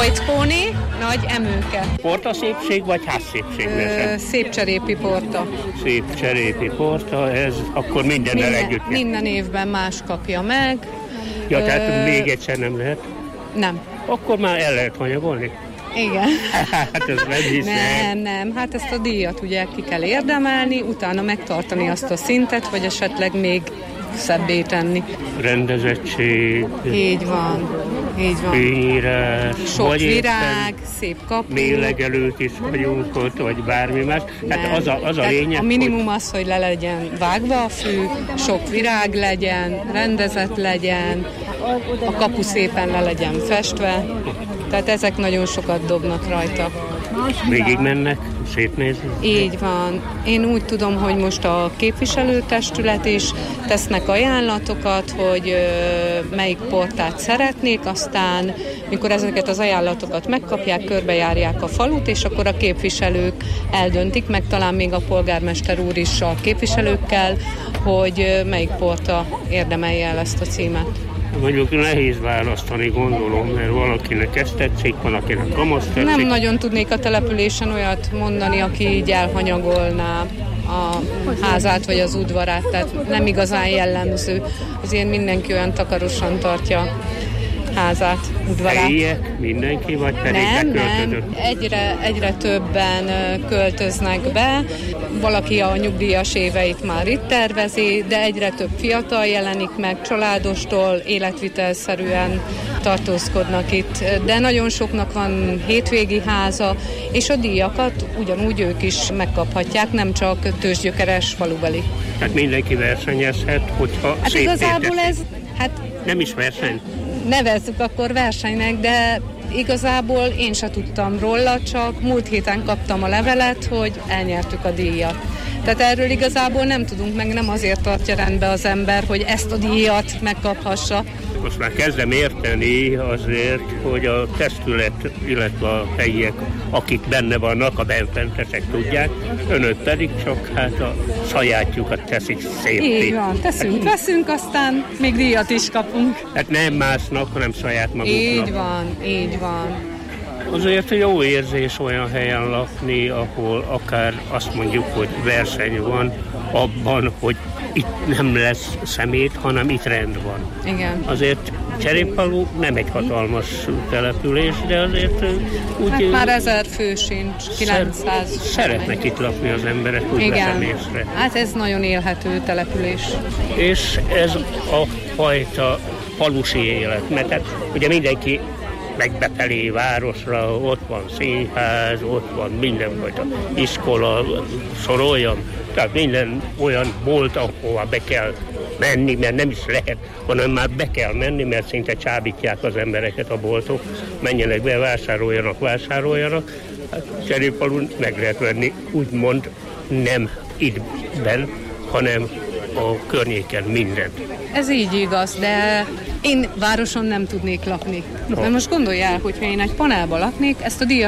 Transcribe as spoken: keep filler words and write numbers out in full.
Rajckóné, Nagy Emőke. Porta szépség vagy házszépség? Ö, Szépcserépi porta. Szépcserépi porta, ez akkor mindennel Minden, együtt. minden évben más kapja meg. Ja, tehát Ö, még egyszer nem lehet? Nem. Akkor már el lehet hanyagolni? Igen. Hát ez nem hiszem. Nem, nem, hát ezt a díjat ugye ki kell érdemelni, utána megtartani azt a szintet, vagy esetleg még szebbé tenni. Rendezettség. Így van, így van. Fényírás. Sok virág, szép kapu. Mélegelőt is vagyunk ott, vagy bármi más. Tehát az a, az a lényeg, a minimum hogy... az, hogy le legyen vágva a fű, sok virág legyen, rendezett legyen, a kapu szépen le legyen festve. Tehát ezek nagyon sokat dobnak rajta. Végig mennek, szétnézni? Így van. Én úgy tudom, hogy most a képviselőtestület is tesznek ajánlatokat, hogy ö, melyik portát szeretnék, aztán mikor ezeket az ajánlatokat megkapják, körbejárják a falut, és akkor a képviselők eldöntik, meg talán még a polgármester úr is a képviselőkkel, hogy ö, melyik porta érdemelje el ezt a címet. Mondjuk nehéz választani, gondolom, mert valakinek ez tetszik, valakinek kamasz tetszik. Nem nagyon tudnék a településen olyat mondani, aki így elhanyagolná a házát vagy az udvarát, tehát nem igazán jellemző. Azért mindenki olyan takarosan tartja házát, udvarát. Helyiek, mindenki, vagy pedig nem, beköltözött? Nem, egyre, egyre többen költöznek be. Valaki a nyugdíjas éveit már itt tervezi, de egyre több fiatal jelenik meg, családostól életvitelszerűen tartózkodnak itt. De nagyon soknak van hétvégi háza, és a díjakat ugyanúgy ők is megkaphatják, nem csak tőzsgyökeres falubeli. Tehát mindenki versenyezhet, hogyha hát szép igazából téteszik. ez, hát nem is verseny? Nevezzük akkor versenynek, de igazából én se tudtam róla, csak múlt héten kaptam a levelet, hogy elnyertük a díjat. Tehát erről igazából nem tudunk, meg nem azért tartja rendbe az ember, hogy ezt a díjat megkaphassa. Most már kezdem érteni azért, hogy a testület, illetve a helyiek, akik benne vannak, a benfentesek tudják, önök pedig csak hát a sajátjukat teszik szép. Így van, teszünk, veszünk, aztán még díjat is kapunk. Hát nem másnak, hanem saját maguknak. Így van, így van. Azért jó érzés olyan helyen lakni, ahol akár azt mondjuk, hogy verseny van abban, hogy itt nem lesz szemét, hanem itt rend van. Igen. Azért Cserépfalu nem egy hatalmas település, de azért úgy... Hát már ezer fő sincs, kilencszáz. Szeretnek itt lakni az emberek, úgy veszem észre. Hát ez nagyon élhető település. És ez a fajta falusi élet, mert hát ugye mindenki meg befelé városra, ott van színház, ott van mindenfajta iskola, soroljam, tehát minden olyan bolt, ahova be kell menni, mert nem is lehet, hanem már be kell menni, mert szinte csábítják az embereket a boltok, menjenek be, vásároljanak, vásároljanak. Hát Cserépfalun meg lehet venni, úgymond nem ittben, hanem a környéken mindent. Ez így igaz, de én városon nem tudnék lakni. No. De most gondoljál, hogyha én egy panelban laknék, ezt a díjat